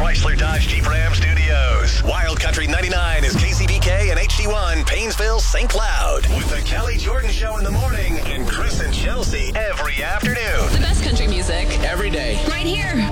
Chrysler Dodge Jeep Ram Studios. Wild Country 99 is KCBK and HD1 Paynesville, St. Cloud. With the Kelly Jordan Show in the morning and Chris and Chelsea every afternoon. The best country music. Every day. Right here.